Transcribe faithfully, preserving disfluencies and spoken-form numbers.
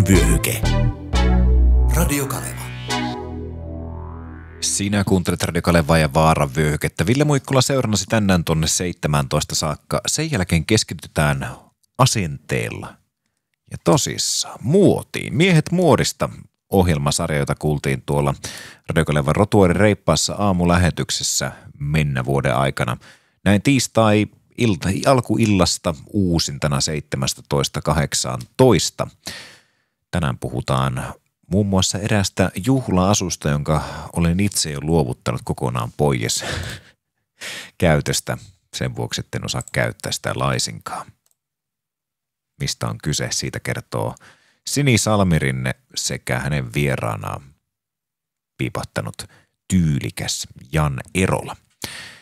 Vyöhyke. Radio Kaleva. Sinä kuuntelet Radio Kalevaa ja Vaaran vyöhykettä. Ville Muikkula seurannasi tänään tonne seitsemääntoista saakka. Sen jälkeen keskitytään asenteella ja tosissaan muotiin. Miehet muodista ohjelmasarja, jota kuultiin tuolla Radio Kalevan Rotuaari reippaassa aamulähetyksessä mennä vuoden aikana. Näin tiistai ilta, alkuillasta uusintana seitsemästoista kahdeksantoista. Tänään puhutaan muun muassa eräästä juhla-asusta, jonka olen itse jo luovuttanut kokonaan pois käytöstä. Sen vuoksi, etten osaa käyttää sitä laisinkaan. Mistä on kyse, siitä kertoo Sini Salmirinne sekä hänen vieraanaan piipahtanut tyylikäs Jan Erola.